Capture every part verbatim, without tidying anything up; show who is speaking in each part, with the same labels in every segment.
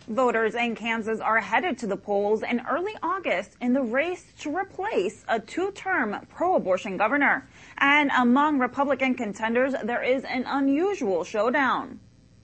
Speaker 1: Voters in Kansas are headed to the polls in early August in the race to replace a two-term pro-abortion governor. And among Republican contenders, there is an unusual showdown.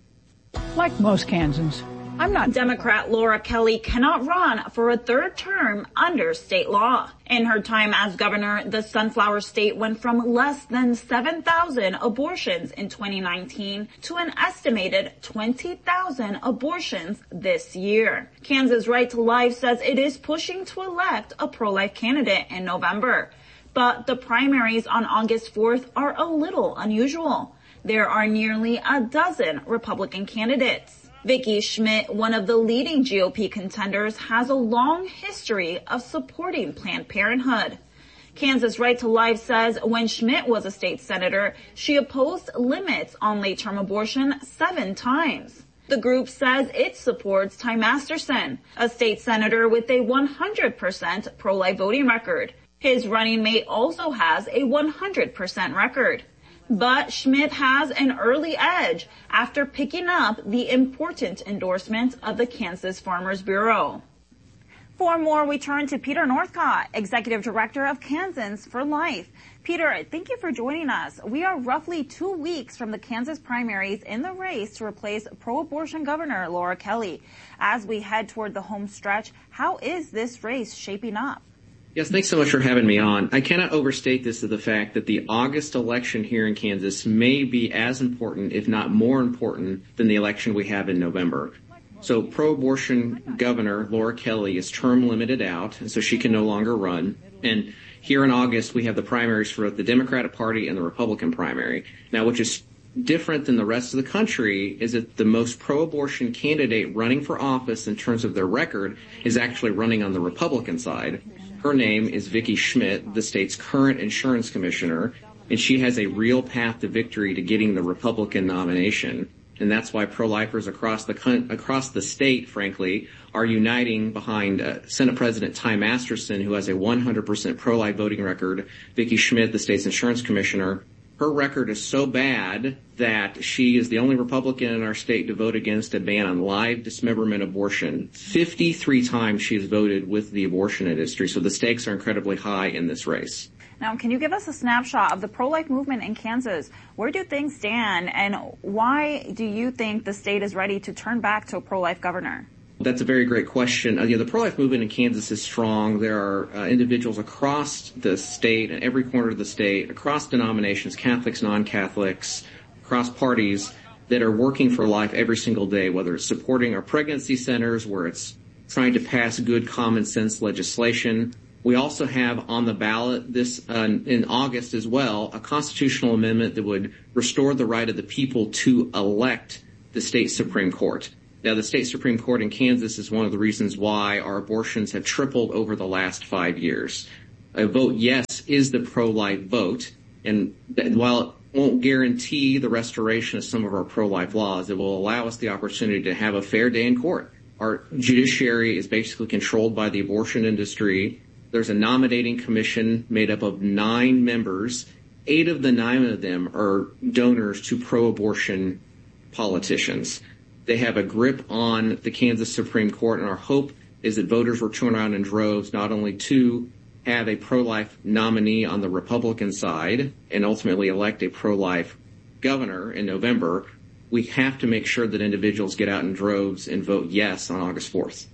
Speaker 2: Like most Kansans, I'm not.
Speaker 1: Democrat Laura Kelly cannot run for a third term under state law. In her time as governor, the Sunflower State went from less than seven thousand abortions in twenty nineteen to an estimated twenty thousand abortions this year. Kansas Right to Life says it is pushing to elect a pro-life candidate in November. But the primaries on August fourth are a little unusual. There are nearly a dozen Republican candidates. Vicki Schmidt, one of the leading G O P contenders, has a long history of supporting Planned Parenthood. Kansas Right to Life says when Schmidt was a state senator, she opposed limits on late-term abortion seven times. The group says it supports Ty Masterson, a state senator with a one hundred percent pro-life voting record. His running mate also has a one hundred percent record. But Schmidt has an early edge after picking up the important endorsement of the Kansas Farmers Bureau. For more, we turn to Peter Northcott, Executive Director of Kansans for Life. Peter, thank you for joining us. We are roughly two weeks from the Kansas primaries in the race to replace pro-abortion Governor Laura Kelly. As we head toward the home stretch, how is this race shaping up?
Speaker 3: Yes, thanks so much for having me on. I cannot overstate this of the fact that the August election here in Kansas may be as important, if not more important, than the election we have in November. So pro-abortion Governor Laura Kelly is term limited out, and so she can no longer run. And here in August, we have the primaries for both the Democratic Party and the Republican primary. Now, which is different than the rest of the country is that the most pro-abortion candidate running for office in terms of their record is actually running on the Republican side. Her name is Vicki Schmidt, the state's current insurance commissioner, and she has a real path to victory to getting the Republican nomination. And that's why pro-lifers across the across the state, frankly, are uniting behind uh, Senate President Ty Masterson, who has a one hundred percent pro-life voting record, Vicki Schmidt, the state's insurance commissioner. Her record is so bad that she is the only Republican in our state to vote against a ban on live dismemberment abortion. fifty-three times she's voted with the abortion industry, so the stakes are incredibly high in this race.
Speaker 1: Now, can you give us a snapshot of the pro-life movement in Kansas? Where do things stand, and why do you think the state is ready to turn back to a pro-life governor?
Speaker 3: That's a very great question. Uh, you know, the pro-life movement in Kansas is strong. There are uh, individuals across the state, in every corner of the state, across denominations, Catholics, non-Catholics, across parties, that are working for life every single day, whether it's supporting our pregnancy centers, where it's trying to pass good common sense legislation. We also have on the ballot this uh, in August as well, a constitutional amendment that would restore the right of the people to elect the state Supreme Court. Now, the state Supreme Court in Kansas is one of the reasons why our abortions have tripled over the last five years. A vote yes is the pro-life vote, and while it won't guarantee the restoration of some of our pro-life laws, it will allow us the opportunity to have a fair day in court. Our judiciary is basically controlled by the abortion industry. There's a nominating commission made up of nine members. Eight of the nine of them are donors to pro-abortion politicians. They have a grip on the Kansas Supreme Court, and our hope is that voters will turn around in droves not only to have a pro-life nominee on the Republican side and ultimately elect a pro-life governor in November. We have to make sure that individuals get out in droves and vote yes on August fourth.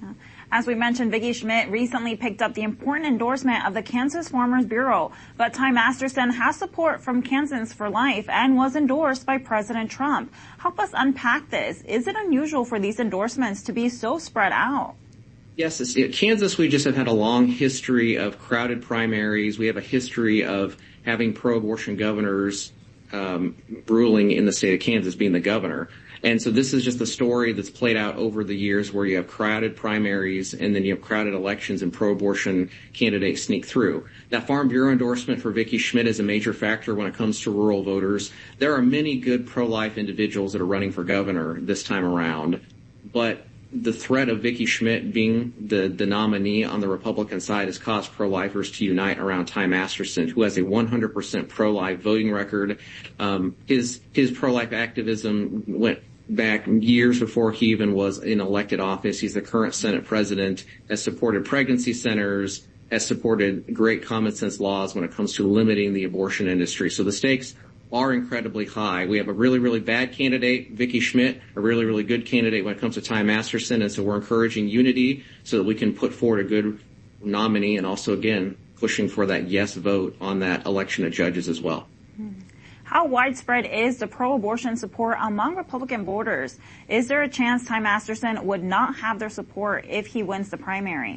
Speaker 1: As we mentioned, Vicki Schmidt recently picked up the important endorsement of the Kansas Farmers Bureau, but Ty Masterson has support from Kansans for Life and was endorsed by President Trump. Help us unpack this. Is it unusual for these endorsements to be so spread out?
Speaker 3: Yes, it's, it, Kansas, we just have had a long history of crowded primaries. We have a history of having pro-abortion governors um, ruling in the state of Kansas, being the governor. And so this is just a story that's played out over the years where you have crowded primaries and then you have crowded elections and pro-abortion candidates sneak through. That Farm Bureau endorsement for Vicki Schmidt is a major factor when it comes to rural voters. There are many good pro-life individuals that are running for governor this time around, but the threat of Vicki Schmidt being the, the nominee on the Republican side has caused pro-lifers to unite around Ty Masterson, who has a one hundred percent pro-life voting record. Um, his his pro-life activism went back years before he even was in elected office. He's the current Senate president, has supported pregnancy centers, has supported great common sense laws when it comes to limiting the abortion industry. So the stakes are incredibly high. We have a really, really bad candidate, Vicki Schmidt, a really, really good candidate when it comes to Ty Masterson, and so we're encouraging unity so that we can put forward a good nominee, and also, again, pushing for that yes vote on that election of judges as well.
Speaker 1: How widespread is the pro-abortion support among Republican voters? Is there a chance Ty Masterson would not have their support if he wins the primary?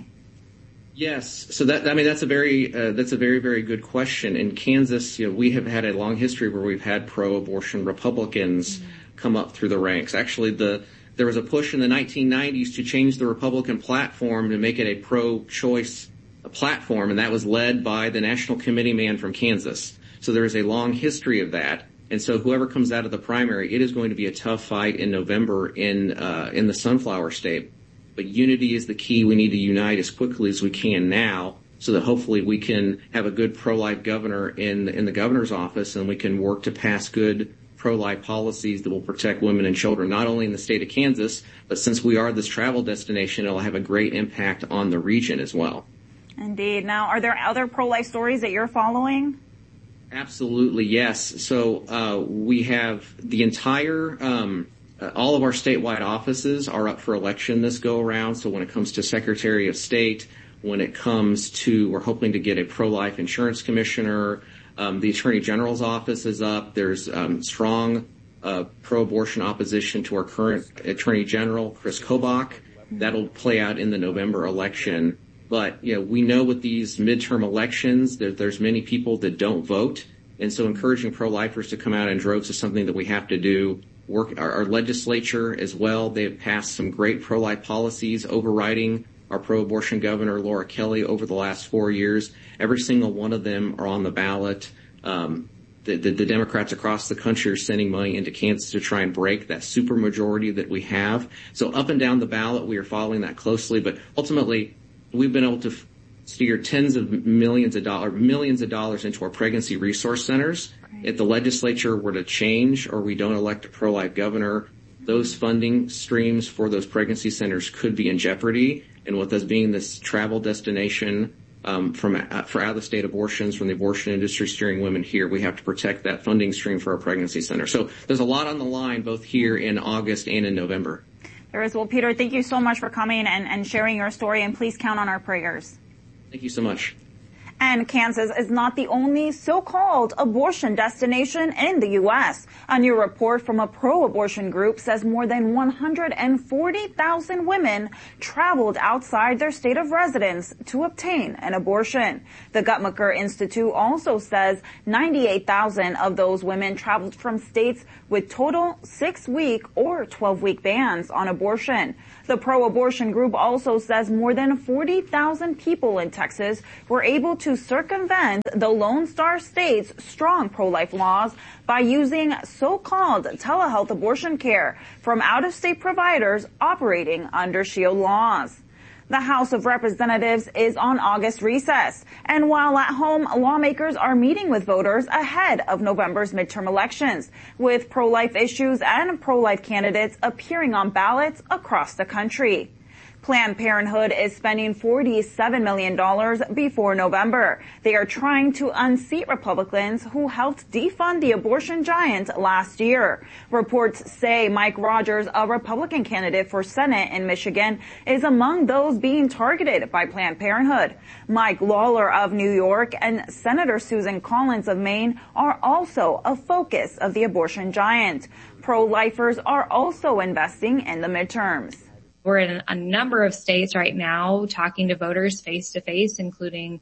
Speaker 3: Yes. So that, I mean, that's a very, uh, that's a very, very good question. In Kansas, you know, we have had a long history where we've had pro-abortion Republicans mm-hmm. come up through the ranks. Actually, the, there was a push in the nineteen nineties to change the Republican platform to make it a pro-choice platform, and that was led by the National Committee man from Kansas. So there is a long history of that. And so whoever comes out of the primary, it is going to be a tough fight in November in, uh, in the Sunflower State. But unity is the key. We need to unite as quickly as we can now so that hopefully we can have a good pro-life governor in, in the governor's office, and we can work to pass good pro-life policies that will protect women and children, not only in the state of Kansas, but since we are this travel destination, it'll have a great impact on the region as well.
Speaker 1: Indeed. Now, are there other pro-life stories that you're following?
Speaker 3: Absolutely, yes. So uh, we have the entire um, Uh, all of our statewide offices are up for election this go around. So when it comes to Secretary of State, when it comes to, we're hoping to get a pro-life insurance commissioner. Um, the Attorney General's office is up. There's um, strong uh, pro-abortion opposition to our current Attorney General, Chris Kobach. That'll play out in the November election. But, you know, we know with these midterm elections that there's many people that don't vote. And so encouraging pro-lifers to come out in droves is something that we have to do. Work our, our legislature as well. They have passed some great pro-life policies overriding our pro-abortion governor, Laura Kelly, over the last four years. Every single one of them are on the ballot. Um, the, the, the Democrats across the country are sending money into Kansas to try and break that supermajority that we have. So up and down the ballot, we are following that closely. But ultimately, we've been able to steer tens of millions of dollars, millions of dollars into our pregnancy resource centers. If the legislature were to change or we don't elect a pro-life governor, those funding streams for those pregnancy centers could be in jeopardy. And with us being this travel destination um, from uh, for out-of-state abortions from the abortion industry steering women here, we have to protect that funding stream for our pregnancy center. So there's a lot on the line both here in August and in November.
Speaker 1: There is. Well, Peter, thank you so much for coming and, and sharing your story, and please count on our prayers.
Speaker 3: Thank you so much.
Speaker 1: And Kansas is not the only so-called abortion destination in the U S. A new report from a pro-abortion group says more than one hundred forty thousand women traveled outside their state of residence to obtain an abortion. The Guttmacher Institute also says ninety-eight thousand of those women traveled from states with total six-week or twelve-week bans on abortion. The pro-abortion group also says more than forty thousand people in Texas were able to circumvent the Lone Star State's strong pro-life laws by using so-called telehealth abortion care from out-of-state providers operating under SHIELD laws. The House of Representatives is on August recess, and while at home, lawmakers are meeting with voters ahead of November's midterm elections, with pro-life issues and pro-life candidates appearing on ballots across the country. Planned Parenthood is spending forty-seven million dollars before November. They are trying to unseat Republicans who helped defund the abortion giant last year. Reports say Mike Rogers, a Republican candidate for Senate in Michigan, is among those being targeted by Planned Parenthood. Mike Lawler of New York and Senator Susan Collins of Maine are also a focus of the abortion giant. Pro-lifers are also investing in the midterms.
Speaker 4: We're in a number of states right now talking to voters face to face, including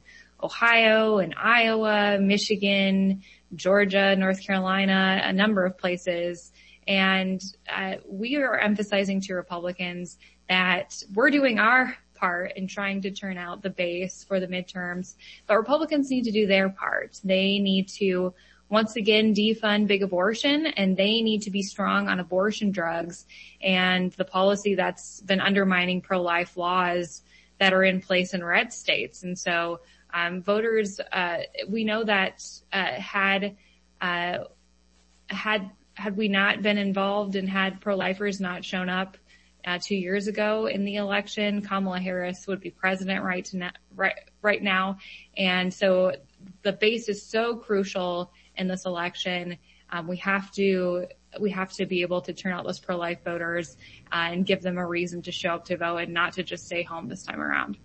Speaker 4: Ohio and Iowa, Michigan, Georgia, North Carolina, a number of places. And uh, we are emphasizing to Republicans that we're doing our part in trying to turn out the base for the midterms, but Republicans need to do their part. They need to once again defund big abortion, and they need to be strong on abortion drugs and the policy that's been undermining pro-life laws that are in place in red states. And so um, voters, uh, we know that uh, had uh, had had we not been involved and had pro-lifers not shown up uh, two years ago in the election, Kamala Harris would be president right to na- right, right now. And so the base is so crucial in this election. Um, we have to we have to be able to turn out those pro-life voters uh, and give them a reason to show up to vote and not to just stay home this time around.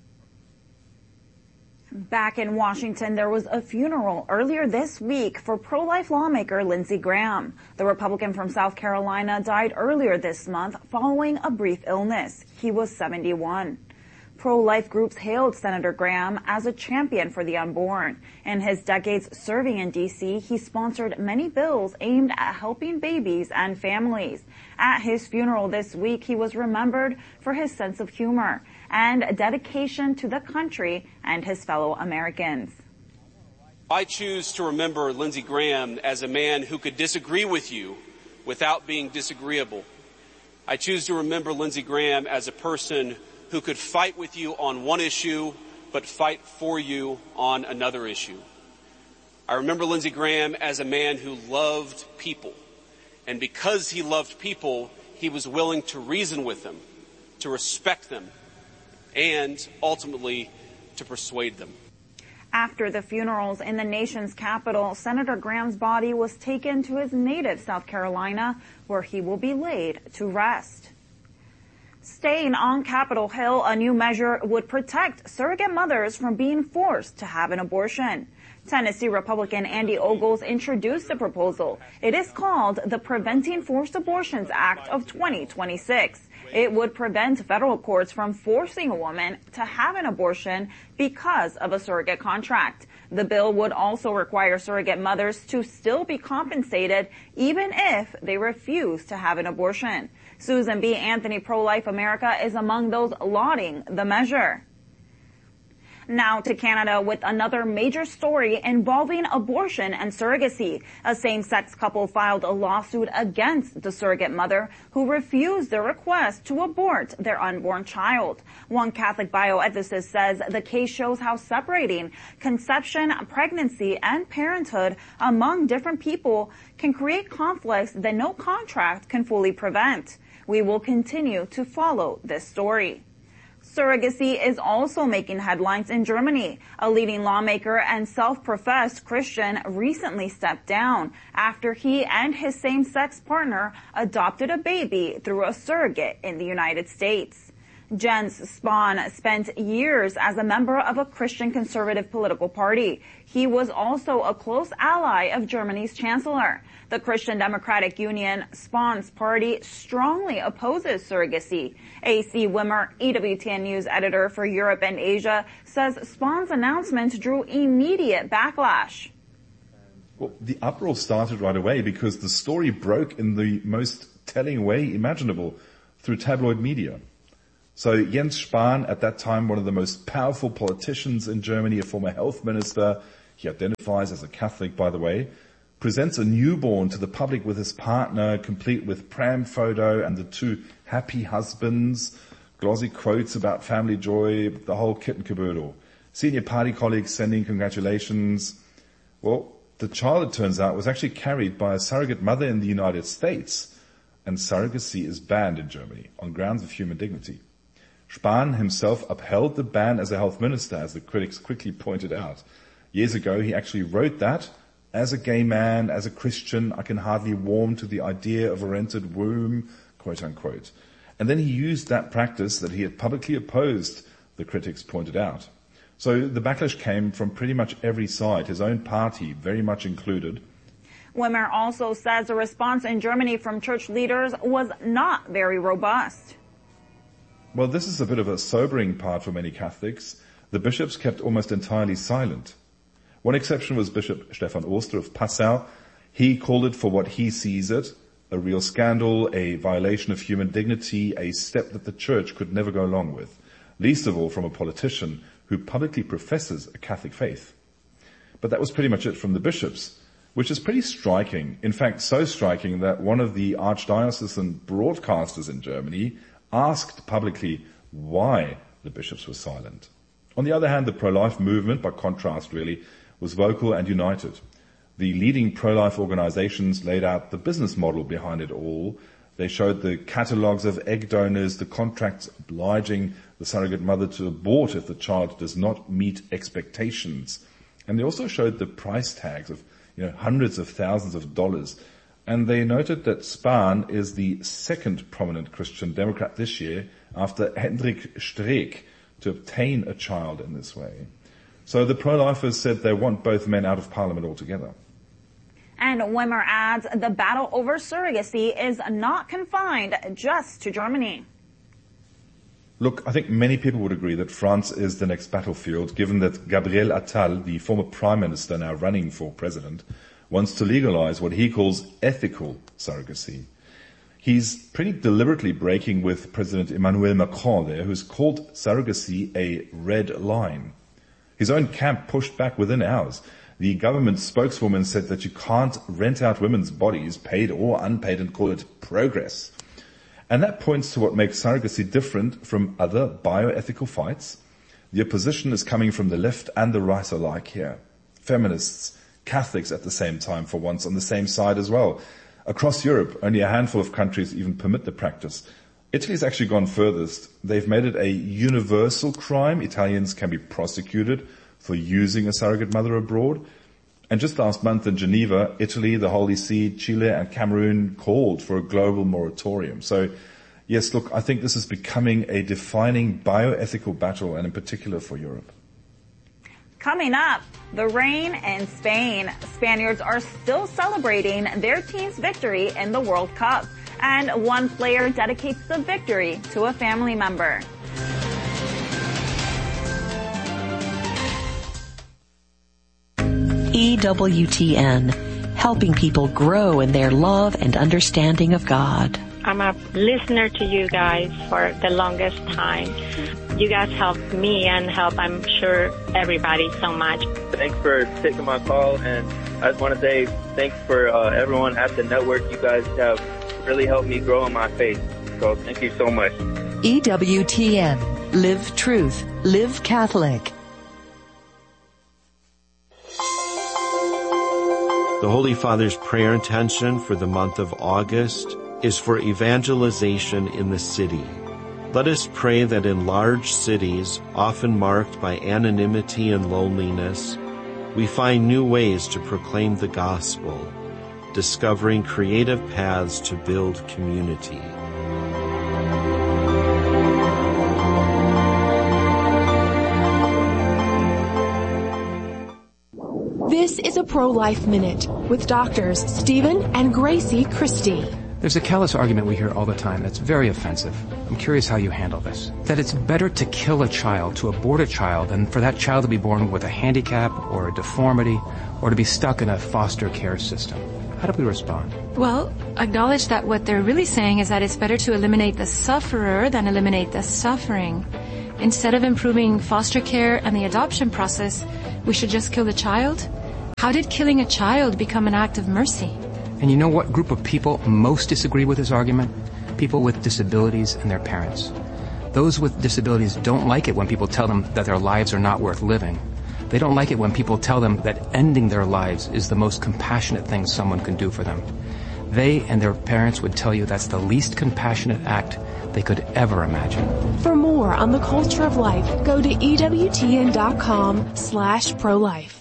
Speaker 1: Back in Washington, there was a funeral earlier this week for pro-life lawmaker Lindsey Graham. The Republican from South Carolina died earlier this month following a brief illness. He was seventy-one. Pro-life groups hailed Senator Graham as a champion for the unborn. In his decades serving in D C, he sponsored many bills aimed at helping babies and families. At his funeral this week, he was remembered for his sense of humor and dedication to the country and his fellow Americans.
Speaker 5: I choose to remember Lindsey Graham as a man who could disagree with you without being disagreeable. I choose to remember Lindsey Graham as a person who could fight with you on one issue, but fight for you on another issue. I remember Lindsey Graham as a man who loved people. And because he loved people, he was willing to reason with them, to respect them, and ultimately to persuade them.
Speaker 1: After the funerals in the nation's capital, Senator Graham's body was taken to his native South Carolina, where he will be laid to rest. Staying on Capitol Hill, a new measure would protect surrogate mothers from being forced to have an abortion. Tennessee Republican Andy Ogles introduced the proposal. It is called the Preventing Forced Abortions Act of twenty twenty-six. It would prevent federal courts from forcing a woman to have an abortion because of a surrogate contract. The bill would also require surrogate mothers to still be compensated even if they refuse to have an abortion. Susan B. Anthony, Pro-Life America, is among those lauding the measure. Now to Canada with another major story involving abortion and surrogacy. A same-sex couple filed a lawsuit against the surrogate mother who refused their request to abort their unborn child. One Catholic bioethicist says the case shows how separating conception, pregnancy, and parenthood among different people can create conflicts that no contract can fully prevent. We will continue to follow this story. Surrogacy is also making headlines in Germany. A leading lawmaker and self-professed Christian recently stepped down after he and his same-sex partner adopted a baby through a surrogate in the United States. Jens Spahn spent years as a member of a Christian conservative political party. He was also a close ally of Germany's chancellor. The Christian Democratic Union, Spahn's party, strongly opposes surrogacy. A C Wimmer, E W T N News editor for Europe and Asia, says Spahn's announcement drew immediate backlash.
Speaker 6: Well, the uproar started right away because the story broke in the most telling way imaginable through tabloid media. So Jens Spahn, at that time one of the most powerful politicians in Germany, a former health minister, he identifies as a Catholic, by the way, presents a newborn to the public with his partner, complete with pram photo and the two happy husbands, glossy quotes about family joy, the whole kit and caboodle. Senior party colleagues sending congratulations. Well, the child, it turns out, was actually carried by a surrogate mother in the United States, and surrogacy is banned in Germany on grounds of human dignity. Spahn himself upheld the ban as a health minister, as the critics quickly pointed out. Years ago, he actually wrote that, as a gay man, as a Christian, I can hardly warm to the idea of a rented womb, quote unquote. And then he used that practice that he had publicly opposed, the critics pointed out. So the backlash came from pretty much every side, his own party very much included.
Speaker 1: Wimmer also says the response in Germany from church leaders was not very robust.
Speaker 6: Well, this is a bit of a sobering part for many Catholics. The bishops kept almost entirely silent. One exception was Bishop Stefan Oster of Passau. He called it for what he sees it, a real scandal, a violation of human dignity, a step that the church could never go along with, least of all from a politician who publicly professes a Catholic faith. But that was pretty much it from the bishops, which is pretty striking. In fact, so striking that one of the archdiocesan broadcasters in Germany asked publicly why the bishops were silent. On the other hand, the pro-life movement, by contrast really, was vocal and united. The leading pro-life organizations laid out the business model behind it all. They showed the catalogs of egg donors, the contracts obliging the surrogate mother to abort if the child does not meet expectations. And they also showed the price tags of, you know, hundreds of thousands of dollars. And they noted that Spahn is the second prominent Christian Democrat this year after Hendrik Streeck to obtain a child in this way. So the pro-lifers said they want both men out of parliament altogether.
Speaker 1: And Wimmer adds the battle over surrogacy is not confined just to Germany.
Speaker 6: Look, I think many people would agree that France is the next battlefield, given that Gabriel Attal, the former prime minister now running for president, wants to legalize what he calls ethical surrogacy. He's pretty deliberately breaking with President Emmanuel Macron there, who's called surrogacy a red line. His own camp pushed back within hours. The government spokeswoman said that you can't rent out women's bodies, paid or unpaid, and call it progress. And that points to what makes surrogacy different from other bioethical fights. The opposition is coming from the left and the right alike here. Feminists, Catholics at the same time for once on the same side as well. Across Europe, only a handful of countries even permit the practice. Italy's actually gone furthest. They've made it a universal crime. Italians can be prosecuted for using a surrogate mother abroad. And just last month in Geneva, Italy, the Holy See, Chile and Cameroon called for a global moratorium. So yes, look, I think this is becoming a defining bioethical battle, and in particular for Europe.
Speaker 1: Coming up, the rain in Spain. Spaniards are still celebrating their team's victory in the World Cup. And one player dedicates the victory to a family member.
Speaker 7: E W T N, helping people grow in their love and understanding of God.
Speaker 8: I'm a listener to you guys for the longest time. You guys help me and help, I'm sure, everybody so much.
Speaker 9: Thanks for taking my call, and I just want to say thanks for uh, everyone at the network. You guys have really helped me grow in my faith. So thank you so much.
Speaker 7: E W T N, live truth, live Catholic.
Speaker 10: The Holy Father's prayer intention for the month of August is for evangelization in the city. Let us pray that in large cities, often marked by anonymity and loneliness, we find new ways to proclaim the gospel, discovering creative paths to build community.
Speaker 11: This is a Pro-Life Minute with doctors Stephen and Gracie Christie.
Speaker 12: There's a callous argument we hear all the time that's very offensive. I'm curious how you handle this. That it's better to kill a child, to abort a child, than for that child to be born with a handicap or a deformity or to be stuck in a foster care system. How do we respond?
Speaker 13: Well, acknowledge that what they're really saying is that it's better to eliminate the sufferer than eliminate the suffering. Instead of improving foster care and the adoption process, we should just kill the child? How did killing a child become an act of mercy?
Speaker 12: And you know what group of people most disagree with this argument? People with disabilities and their parents. Those with disabilities don't like it when people tell them that their lives are not worth living. They don't like it when people tell them that ending their lives is the most compassionate thing someone can do for them. They and their parents would tell you that's the least compassionate act they could ever imagine.
Speaker 11: For more on the culture of life, go to ewtn.com slash pro-life.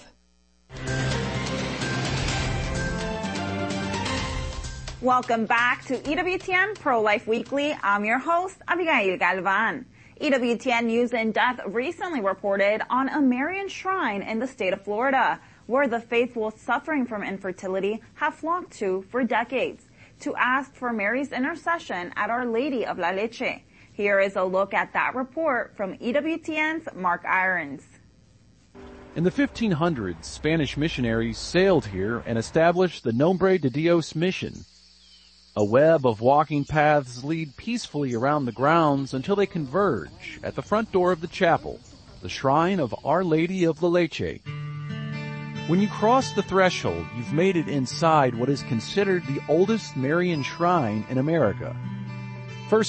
Speaker 1: Welcome back to E W T N Pro-Life Weekly. I'm your host, Abigail Galvan. E W T N News in Depth recently reported on a Marian shrine in the state of Florida, where the faithful suffering from infertility have flocked to for decades to ask for Mary's intercession at Our Lady of La Leche. Here is a look at that report from E W T N's Mark Irons.
Speaker 14: In the fifteen hundreds, Spanish missionaries sailed here and established the Nombre de Dios mission. A web of walking paths lead peacefully around the grounds until they converge at the front door of the chapel, the shrine of Our Lady of La Leche. When you cross the threshold, you've made it inside what is considered the oldest Marian shrine in America.